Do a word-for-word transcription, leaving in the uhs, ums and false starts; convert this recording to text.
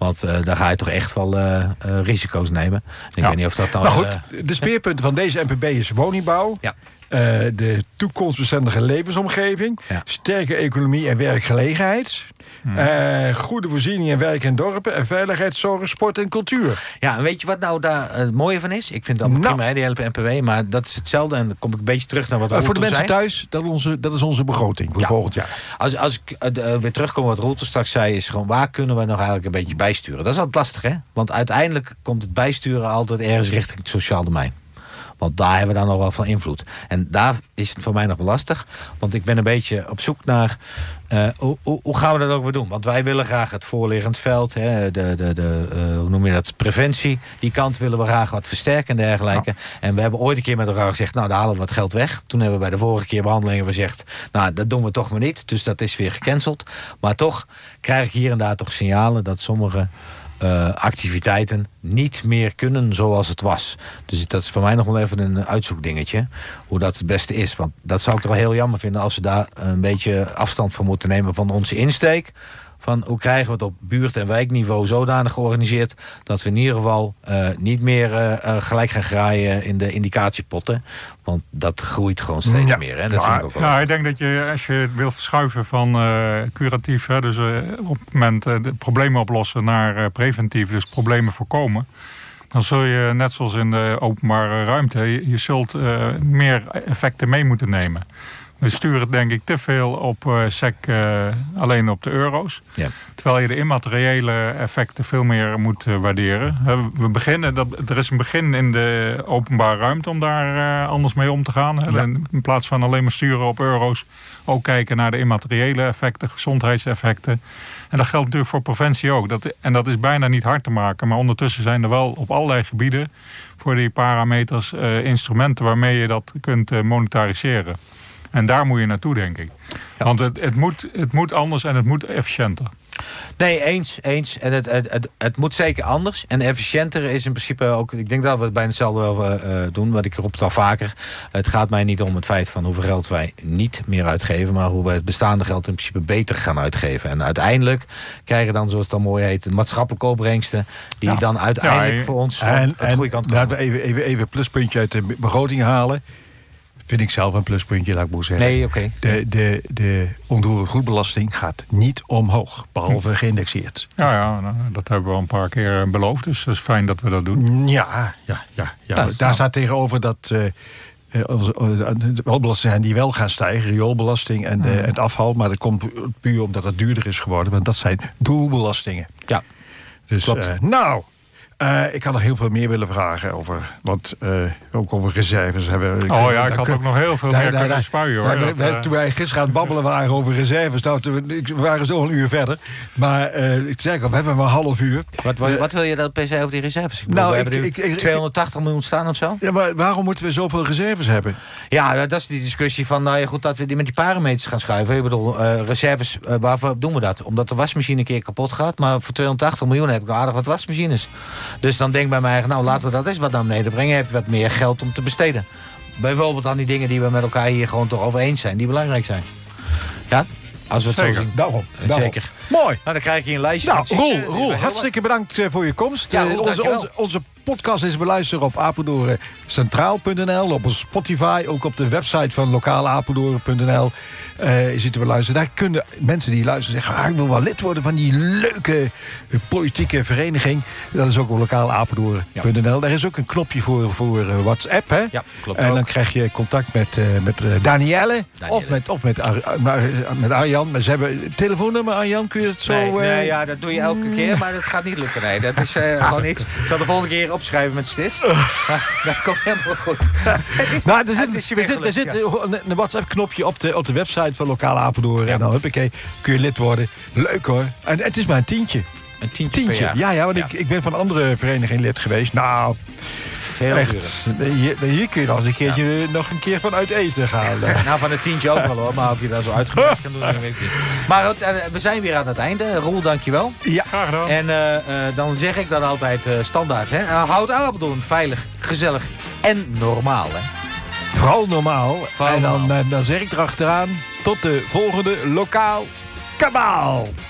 Want uh, daar ga je toch echt wel uh, uh, risico's nemen. Ik ja. weet niet of dat dan... Maar goed, uh, de speerpunten van deze N P B is woningbouw. Ja. Uh, de toekomstbestendige levensomgeving. Ja. Sterke economie en werkgelegenheid. Hmm. Uh, goede voorzieningen in wijk en dorpen. En veiligheid, zorg, sport en cultuur. Ja, en weet je wat nou daar het mooie van is? Ik vind dat nou. prima, hè, die hele N P W. Maar dat is hetzelfde. En dan kom ik een beetje terug naar wat Roel uh, Voor de mensen zei. thuis, dat, onze, dat is onze begroting voor ja. volgend jaar. Als, als ik uh, weer terugkom wat Roel straks zei... is gewoon waar kunnen we nog eigenlijk een beetje bijsturen? Dat is altijd lastig, hè? Want uiteindelijk komt het bijsturen altijd ergens richting het sociaal domein. Want daar hebben we dan nog wel van invloed. En daar is het voor mij nog wel lastig. Want ik ben een beetje op zoek naar... Uh, hoe, hoe, hoe gaan we dat ook weer doen? Want wij willen graag het voorliggend veld. Hè, de, de, de, uh, hoe noem je dat? Preventie. Die kant willen we graag wat versterken en dergelijke. Ja. En we hebben ooit een keer met elkaar gezegd... nou, daar halen we wat geld weg. Toen hebben we bij de vorige keer behandelingen gezegd... nou, dat doen we toch maar niet. Dus dat is weer gecanceld. Maar toch krijg ik hier en daar toch signalen... dat sommige... Uh, activiteiten niet meer kunnen zoals het was. Dus dat is voor mij nog wel even een uitzoekdingetje. Hoe dat het beste is. Want dat zou ik toch wel heel jammer vinden... als we daar een beetje afstand van moeten nemen van onze insteek. Van hoe krijgen we het op buurt- en wijkniveau zodanig georganiseerd... dat we in ieder geval uh, niet meer uh, uh, gelijk gaan graaien in de indicatiepotten. Want dat groeit gewoon steeds ja. meer. Hè? Dat ja, vind ik ook wel nou, ik denk dat je, als je het wilt verschuiven van uh, curatief... Hè, dus uh, op het moment uh, de problemen oplossen naar uh, preventief... dus problemen voorkomen... dan zul je, net zoals in de openbare ruimte... je, je zult uh, meer effecten mee moeten nemen. We sturen denk ik te veel op uh, S E C uh, alleen op de euro's. Ja. Terwijl je de immateriële effecten veel meer moet uh, waarderen. Uh, we beginnen, dat, er is een begin in de openbare ruimte om daar uh, anders mee om te gaan. Ja. In plaats van alleen maar sturen op euro's. Ook kijken naar de immateriële effecten, gezondheidseffecten. En dat geldt natuurlijk voor preventie ook. Dat, en dat is bijna niet hard te maken. Maar ondertussen zijn er wel op allerlei gebieden... voor die parameters uh, instrumenten waarmee je dat kunt uh, monetariseren. En daar moet je naartoe, denk ik. Ja. Want het, het, moet, het moet anders en het moet efficiënter. Nee, eens. eens. En het, het, het, het moet zeker anders. En efficiënter is in principe ook... Ik denk dat we het bijna hetzelfde wel uh, doen. Wat ik roep het al vaker. Het gaat mij niet om het feit van hoeveel geld wij niet meer uitgeven. Maar hoe we het bestaande geld in principe beter gaan uitgeven. En uiteindelijk krijgen dan, zoals het dan mooi heet... maatschappelijke opbrengsten. Die ja. dan uiteindelijk ja, voor ons en, het goede kant komen. Laten we even, even, even een pluspuntje uit de begroting halen. Vind ik zelf een pluspuntje, laat ik maar zeggen. Nee, oké. Okay. De, de, de onroerend goedbelasting gaat niet omhoog, behalve geïndexeerd. Ja, ja nou, dat hebben we al een paar keer beloofd, dus het is fijn dat we dat doen. Ja, ja, ja, ja. Nou, daar staat tegenover dat uh, onze, uh, de belastingen zijn die wel gaan stijgen, rioolbelasting en, de, en het afval, maar dat komt puur omdat het duurder is geworden, want dat zijn doelbelastingen. Ja, dus, klopt. Uh, nou... Uh, ik had nog heel veel meer willen vragen over, want uh, ook over reserves hebben. Oh ja, ik had kun, ook nog heel veel daar, meer daar, kunnen spuien hoor. Daar, dat, uh... Toen wij gisteren aan het babbelen waren over reserves, nou, toen, we waren zo een uur verder. Maar uh, ik zeg al, we hebben maar een half uur. Wat, wat, wat wil je dan per se over die reserves? Ik bedoel, nou, we ik, hebben ik, ik, tweehonderdtachtig miljoen staan of zo? Ja, maar waarom moeten we zoveel reserves hebben? Ja, dat is die discussie van, nou ja, goed, dat we die met die parameters gaan schuiven. Ik bedoel, uh, reserves, uh, waarvoor doen we dat? Omdat de wasmachine een keer kapot gaat, maar voor tweehonderdtachtig miljoen heb ik nog aardig wat wasmachines. Dus dan denk ik bij mij eigen, nou laten we dat eens wat naar beneden brengen. Heb je wat meer geld om te besteden. Bijvoorbeeld aan die dingen die we met elkaar hier gewoon toch over eens zijn. Die belangrijk zijn. Ja, als we het Zeker. zo zien. Daarom, daarom. Zeker. Mooi. Nou, dan krijg je een lijstje. Nou, van Roel, Roel hartstikke bedankt uh, voor je komst. Ja, uh, Roel, onze, onze, onze podcast is beluisteren op apeldoorn centraal punt n l, op Spotify, ook op de website van lokaal apeldoorn punt n l. Uh, je ziet te beluisteren. Daar kunnen mensen die luisteren zeggen, ah, ik wil wel lid worden van die leuke uh, politieke vereniging. Dat is ook op lokaal apeldoorn punt n l. Ja. Daar is ook een knopje voor, voor uh, WhatsApp. Hè? Ja, klopt. En ook. dan krijg je contact met, uh, met uh, Danielle, Danielle of met, of met, Ar met Arjan. Maar ze hebben een telefoonnummer, Arjan, kun je het zo... Nee, uh... nee, ja, dat doe je elke keer, maar dat gaat niet lukken. Nee, dat is uh, gewoon iets. Ik zal de volgende keer opschrijven met stift. Maar dat komt helemaal goed. Het is, nou, er zit, is er zit, er zit ja. een WhatsApp-knopje op de, op de website van Lokaal Apeldoorn. Ja. En dan huppakee, kun je lid worden. Leuk hoor. En het is maar een tientje. Een tientje, tientje. per jaar. Ja, ja, want ja. Ik, ik ben van andere vereniging lid geweest. Nou, veel echt. Hier, hier kun je dan eens een keertje ja. nog een keer van uit eten gaan. Nou, van het tientje ook wel hoor. Maar of je daar zo uitgebreid kan doen, dat weet ik niet. Maar we zijn weer aan het einde. Roel, dankjewel. Ja, graag gedaan. En uh, uh, dan zeg ik dan altijd uh, standaard. Hè? Uh, houd Apeldoorn veilig, gezellig en normaal. Hè? Vooral normaal. Vooral en dan, normaal. dan zeg ik erachteraan, tot de volgende Lokaal Kabaal.